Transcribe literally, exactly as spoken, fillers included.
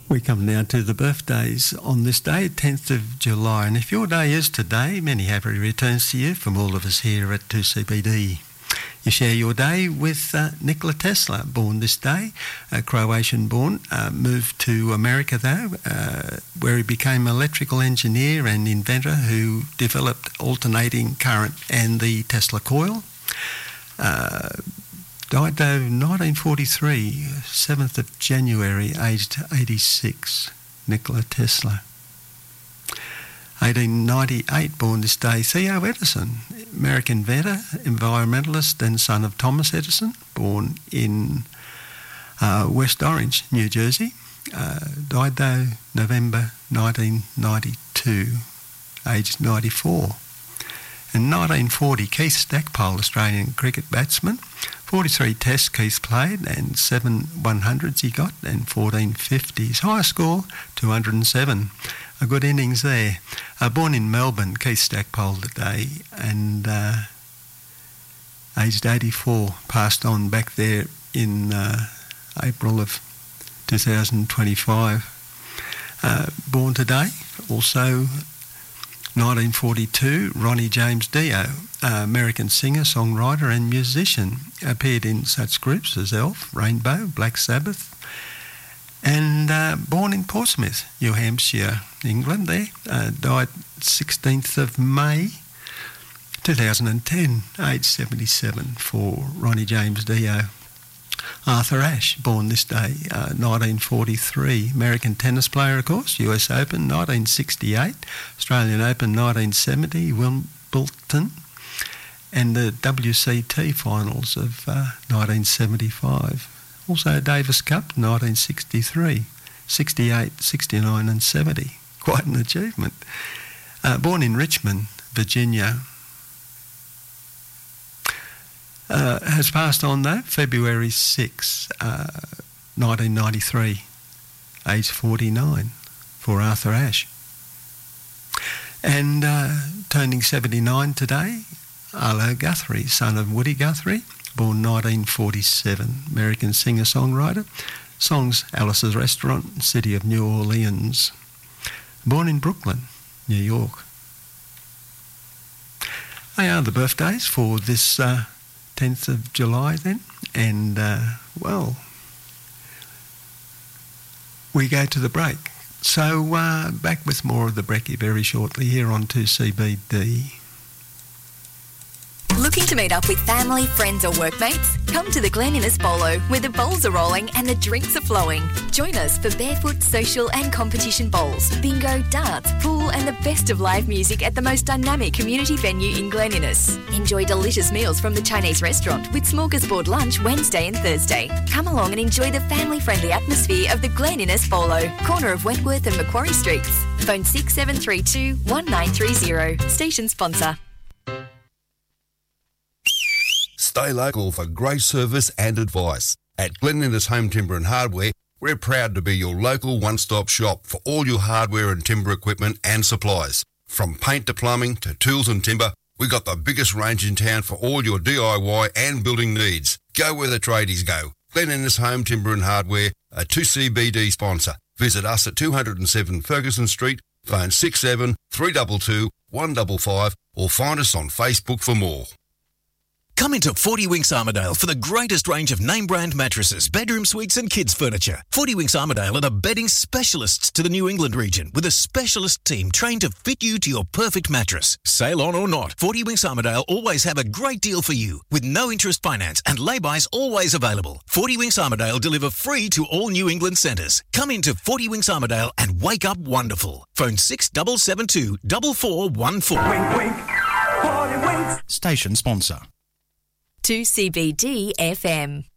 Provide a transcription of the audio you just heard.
We come now to the birthdays on this day, tenth of July. And if your day is today, many happy returns to you from all of us here at two C B D. You share your day with uh, Nikola Tesla, born this day, uh, Croatian-born, uh, moved to America though, uh, where he became an electrical engineer and inventor who developed alternating current and the Tesla coil. Uh, died though nineteen forty-three, seventh of January, aged eighty-six, Nikola Tesla. eighteen ninety-eight, born this day, Theo Edison, American inventor, environmentalist and son of Thomas Edison, born in uh, West Orange, New Jersey. Uh, died though November nineteen ninety-two, aged ninety-four. In nineteen forty, Keith Stackpole, Australian cricket batsman, forty-three tests Keith played and seven one hundreds he got and fourteen fifties. High score, two hundred seven. A good innings there. Uh, born in Melbourne, Keith Stackpole today, and uh, aged eighty-four, passed on back there in uh, April of two thousand twenty-five. Uh, born today, also nineteen forty-two, Ronnie James Dio, uh, American singer, songwriter and musician, appeared in such groups as Elf, Rainbow, Black Sabbath, and uh, born in Portsmouth, New Hampshire, England there. Uh, died sixteenth of May two thousand ten, aged seventy-seven for Ronnie James Dio. Arthur Ashe, born this day, uh, nineteen forty-three, American tennis player, of course, U S Open nineteen sixty-eight, Australian Open nineteen seventy, Wimbledon, and the W C T finals of uh, nineteen seventy-five. Also Davis Cup nineteen sixty-three, sixty-eight, sixty-nine and seventy. Quite an achievement. Uh, born in Richmond, Virginia. Uh, has passed on though, February sixth, uh, nineteen ninety-three, age forty-nine, for Arthur Ashe. And uh, turning seventy-nine today, Arlo Guthrie, son of Woody Guthrie, born nineteen forty-seven, American singer-songwriter, songs Alice's Restaurant, City of New Orleans. Born in Brooklyn, New York. They are the birthdays for this uh, tenth of July then, and uh, well, we go to the break. So uh, back with more of the brekkie very shortly here on two C B D. Looking to meet up with family, friends or workmates? Come to the Glen Innes Bolo, where the bowls are rolling and the drinks are flowing. Join us for barefoot, social and competition bowls, bingo, darts, pool and the best of live music at the most dynamic community venue in Glen Innes. Enjoy delicious meals from the Chinese restaurant with smorgasbord lunch Wednesday and Thursday. Come along and enjoy the family-friendly atmosphere of the Glen Innes Bolo, corner of Wentworth and Macquarie Streets. Phone six seven three two, one nine three zero. Station sponsor. Stay local for great service and advice. At Glen Innes Home Timber and Hardware, we're proud to be your local one-stop shop for all your hardware and timber equipment and supplies. From paint to plumbing to tools and timber, we got the biggest range in town for all your D I Y and building needs. Go where the tradies go. Glen Innes Home Timber and Hardware, a two C B D sponsor. Visit us at two oh seven Ferguson Street, phone six seven three two two, one five five or find us on Facebook for more. Come into forty Winks Armidale for the greatest range of name-brand mattresses, bedroom suites and kids' furniture. forty Winks Armidale are the bedding specialists to the New England region with a specialist team trained to fit you to your perfect mattress. Sale on or not, forty Winks Armidale always have a great deal for you with no interest finance and lay-bys always available. forty Winks Armidale deliver free to all New England centres. Come into forty Winks Armidale and wake up wonderful. Phone six seven seven two, four four one four. Wink, wink. forty Winks. Station sponsor. two C B D F M.